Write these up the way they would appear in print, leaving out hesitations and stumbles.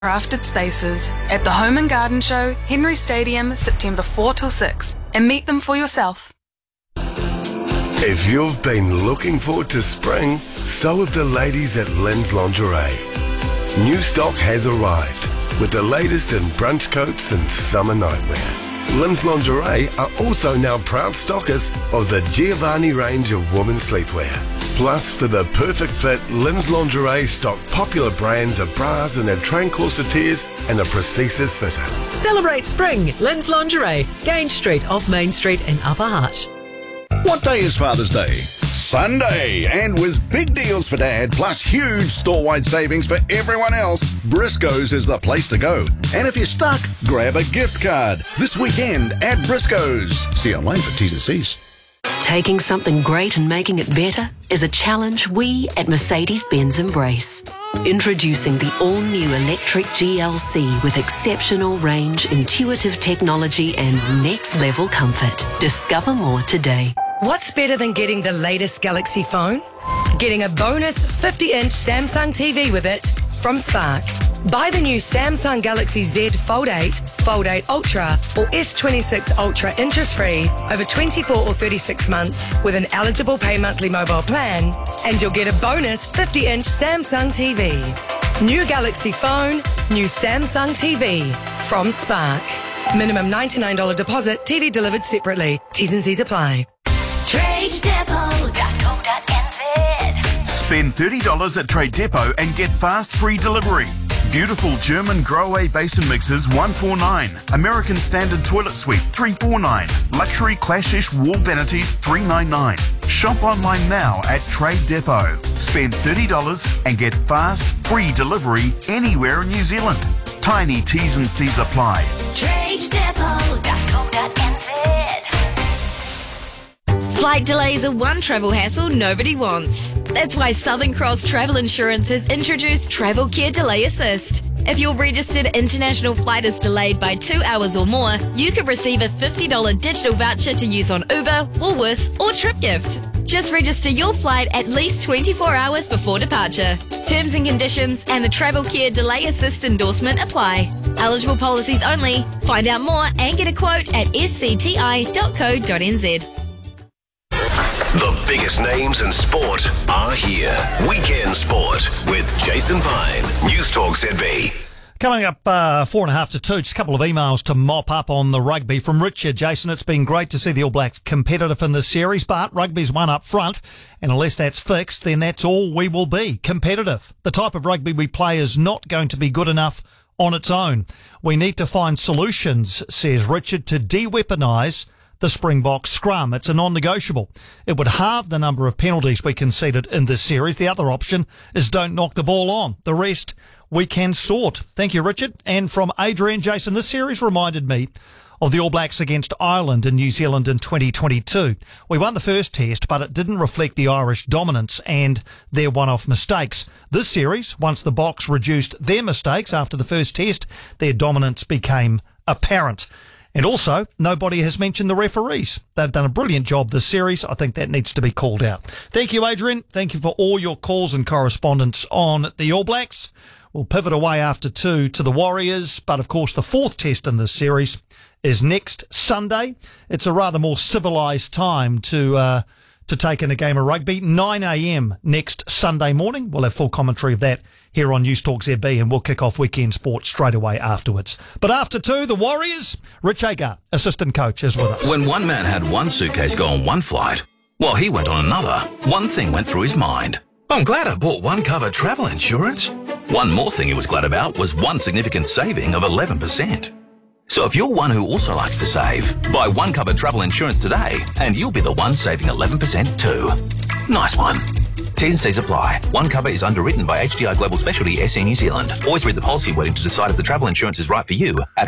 Crafted spaces at the Home and Garden Show, Henry Stadium, September 4 till 6, and meet them for yourself. If you've been looking forward to spring, so have the ladies at Lynn's Lingerie. New stock has arrived with the latest in brunch coats and summer nightwear. Lynn's Lingerie are also now proud stockers of the Giovanni range of women's sleepwear. Plus, for the perfect fit, Lynn's Lingerie stock popular brands of bras and a train corsetiers and a prosthesis fitter. Celebrate spring, Lynn's Lingerie, Grange Street off Main Street in Upper Hutt. What day is Father's Day? Sunday. And with big deals for Dad, plus huge store-wide savings for everyone else, Briscoe's is the place to go. And if you're stuck, grab a gift card this weekend at Briscoe's. See online for T's and C's. Taking something great and making it better is a challenge we at Mercedes-Benz embrace. Introducing the all-new electric GLC with exceptional range, intuitive technology and next-level comfort. Discover more today. What's better than getting the latest Galaxy phone? Getting a bonus 50-inch Samsung TV with it from Spark. Buy the new Samsung Galaxy Z Fold 8, Fold 8 Ultra or S26 Ultra interest-free over 24 or 36 months with an eligible pay monthly mobile plan, and you'll get a bonus 50-inch Samsung TV. New Galaxy phone, new Samsung TV from Spark. Minimum $99 deposit, TV delivered separately. T's and C's apply. TradeDepot.co.nz. Spend $30 at Trade Depot and get fast free delivery. Beautiful German Grow-Away Basin Mixers $149. American Standard Toilet Suite $349. Luxury Clashish Wall Vanities $399. Shop online now at Trade Depot. Spend $30 and get fast free delivery anywhere in New Zealand. Tiny T's and C's apply. TradeDepot.co.nz. Flight delays are one travel hassle nobody wants. That's why Southern Cross Travel Insurance has introduced Travel Care Delay Assist. If your registered international flight is delayed by 2 hours or more, you could receive a $50 digital voucher to use on Uber, Woolworths or TripGift. Just register your flight at least 24 hours before departure. Terms and conditions and the Travel Care Delay Assist endorsement apply. Eligible policies only. Find out more and get a quote at scti.co.nz. The biggest names in sport are here. Weekend Sport with Jason Pine. News Talk ZB. Coming up 4.5 to 2, just a couple of emails to mop up on the rugby from Richard. Jason, it's been great to see the All Blacks competitive in this series, but rugby's one up front, and unless that's fixed, then that's all we will be, competitive. The type of rugby we play is not going to be good enough on its own. We need to find solutions, says Richard, to de-weaponise the Springbok scrum. It's a non-negotiable. It would halve the number of penalties we conceded in this series. The other option is don't knock the ball on. The rest we can sort. Thank you, Richard. And from Adrian, Jason, this series reminded me of the All Blacks against Ireland in New Zealand in 2022. We won the first test, but it didn't reflect the Irish dominance and their one-off mistakes. This series, once the Boks reduced their mistakes after the first test, their dominance became apparent. And also, nobody has mentioned the referees. They've done a brilliant job this series. I think that needs to be called out. Thank you, Adrian. Thank you for all your calls and correspondence on the All Blacks. We'll pivot away after 2 to the Warriors. But, of course, the fourth test in this series is next Sunday. It's a rather more civilised time to take in a game of rugby. 9 a.m. next Sunday morning. We'll have full commentary of that here on News Talk ZB, and we'll kick off Weekend Sport straight away afterwards. But after 2, the Warriors, Rich Agar, assistant coach, is with us. When one man had one suitcase go on one flight, while he went on another, one thing went through his mind. I'm glad I bought One Cover travel insurance. One more thing he was glad about was one significant saving of 11%. So if you're one who also likes to save, buy One Cover travel insurance today and you'll be the one saving 11% too. Nice one. T's and C's apply. One Cover is underwritten by HDI Global Specialty SE New Zealand. Always read the policy wording to decide if the travel insurance is right for you at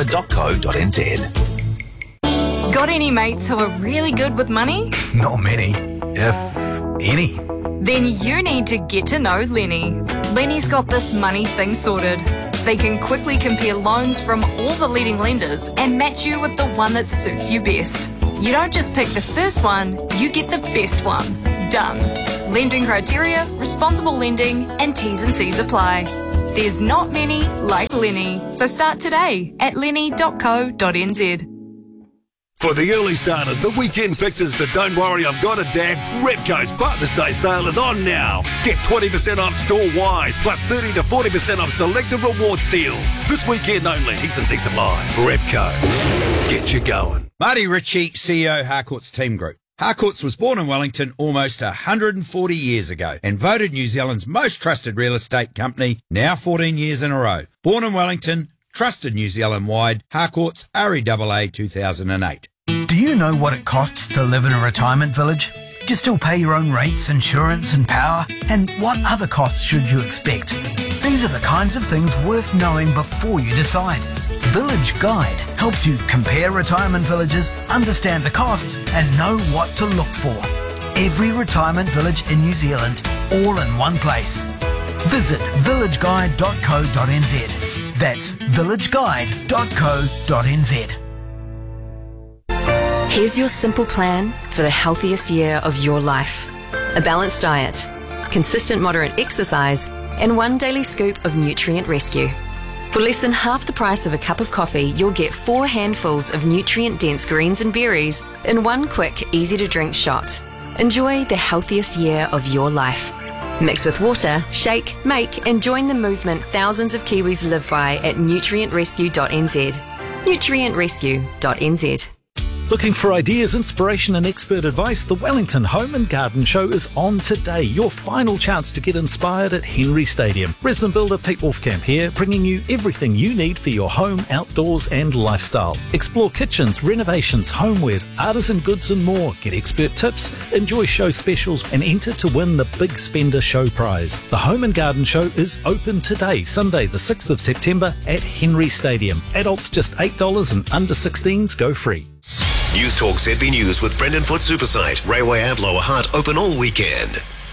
onecover.co.nz. Got any mates who are really good with money? Not many, if any. Then you need to get to know Lenny. Lenny's got this money thing sorted. They can quickly compare loans from all the leading lenders and match you with the one that suits you best. You don't just pick the first one, you get the best one. Done. Lending criteria, responsible lending, and T's and C's apply. There's not many like Lenny. So start today at lenny.co.nz. For the early starters, the weekend fixes that don't worry, I've got a Dad's Repco's Father's Day sale is on now. Get 20% off store-wide, plus 30 to 40% off selected rewards deals. This weekend only. T&C Supply. Repco. Get you going. Marty Ritchie, CEO Harcourt's Team Group. Harcourt's was born in Wellington almost 140 years ago and voted New Zealand's most trusted real estate company now 14 years in a row. Born in Wellington, trusted New Zealand-wide, Harcourt's REAA 2008. Do you know what it costs to live in a retirement village? Do you still pay your own rates, insurance and power? And what other costs should you expect? These are the kinds of things worth knowing before you decide. Village Guide helps you compare retirement villages, understand the costs and know what to look for. Every retirement village in New Zealand, all in one place. Visit villageguide.co.nz. That's villageguide.co.nz. Here's your simple plan for the healthiest year of your life. A balanced diet, consistent moderate exercise, and one daily scoop of Nutrient Rescue. For less than half the price of a cup of coffee, you'll get 4 handfuls of nutrient-dense greens and berries in one quick, easy-to-drink shot. Enjoy the healthiest year of your life. Mix with water, shake, make, and join the movement thousands of Kiwis live by at nutrientrescue.nz. nutrientrescue.nz. Looking for ideas, inspiration and expert advice? The Wellington Home and Garden Show is on today. Your final chance to get inspired at Henry Stadium. Resident builder Pete Wolfcamp here, bringing you everything you need for your home, outdoors and lifestyle. Explore kitchens, renovations, homewares, artisan goods and more. Get expert tips, enjoy show specials and enter to win the Big Spender Show Prize. The Home and Garden Show is open today, Sunday the 6th of September at Henry Stadium. Adults just $8 and under 16s go free. News Talk ZB News with Brendan Foot Supersite. Railway Ave Lower Hutt open all weekend.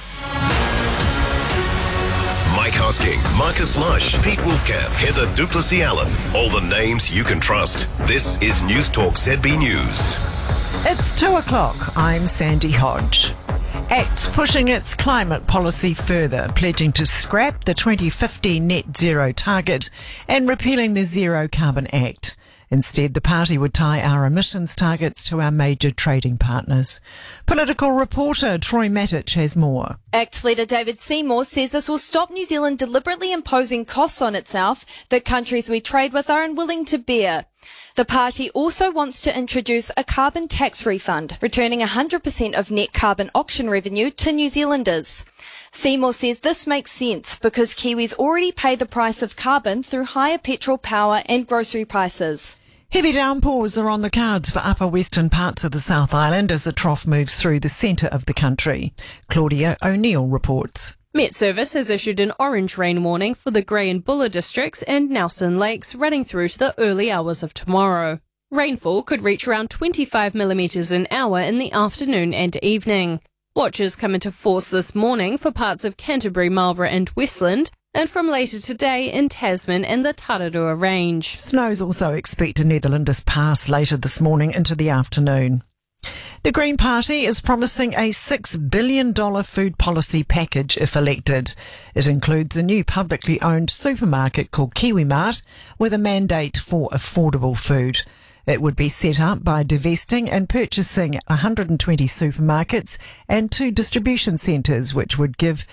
Mike Hosking, Marcus Lush, Pete Wolfcamp, Heather Duplessis Allen. All the names you can trust. This is News Talk ZB News. It's 2 o'clock. I'm Sandy Hodge. ACT's pushing its climate policy further, pledging to scrap the 2050 net zero target and repealing the Zero Carbon Act. Instead, the party would tie our emissions targets to our major trading partners. Political reporter Troy Matic has more. ACT leader David Seymour says this will stop New Zealand deliberately imposing costs on itself that countries we trade with are unwilling to bear. The party also wants to introduce a carbon tax refund, returning 100% of net carbon auction revenue to New Zealanders. Seymour says this makes sense because Kiwis already pay the price of carbon through higher petrol, power and grocery prices. Heavy downpours are on the cards for upper western parts of the South Island as a trough moves through the centre of the country. Claudia O'Neill reports. Met Service has issued an orange rain warning for the Grey and Buller districts and Nelson Lakes running through to the early hours of tomorrow. Rainfall could reach around 25 millimetres an hour in the afternoon and evening. Watches come into force this morning for parts of Canterbury, Marlborough and Westland, and from later today in Tasman and the Tararua Range. Snow's also expected near the Lindis Pass later this morning into the afternoon. The Green Party is promising a $6 billion food policy package if elected. It includes a new publicly owned supermarket called KiwiMart with a mandate for affordable food. It would be set up by divesting and purchasing 120 supermarkets and 2 distribution centres, which would give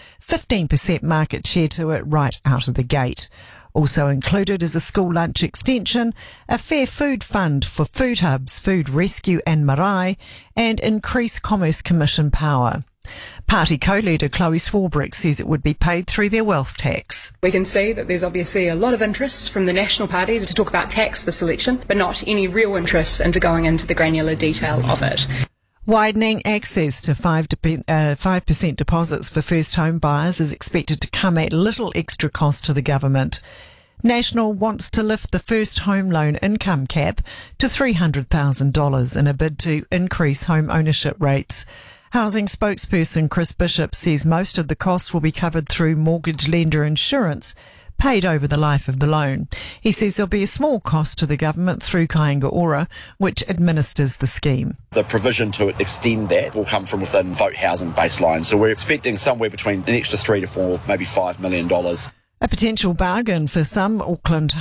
15% market share to it right out of the gate. Also included is a school lunch extension, a fair food fund for food hubs, food rescue and marae, and increased Commerce Commission power. Party co-leader Chloe Swarbrick says it would be paid through their wealth tax. We can see that there's obviously a lot of interest from the National Party to talk about tax this election, but not any real interest into going into the granular detail of it. Widening access to 5% deposits for first home buyers is expected to come at little extra cost to the government. National wants to lift the first home loan income cap to $300,000 in a bid to increase home ownership rates. Housing spokesperson Chris Bishop says most of the costs will be covered through mortgage lender insurance paid over the life of the loan. He says there'll be a small cost to the government through Kāinga Ora, which administers the scheme. The provision to extend that will come from within Vote Housing baseline, so we're expecting somewhere between an extra $3 to $4, maybe $5 million. A potential bargain for some Auckland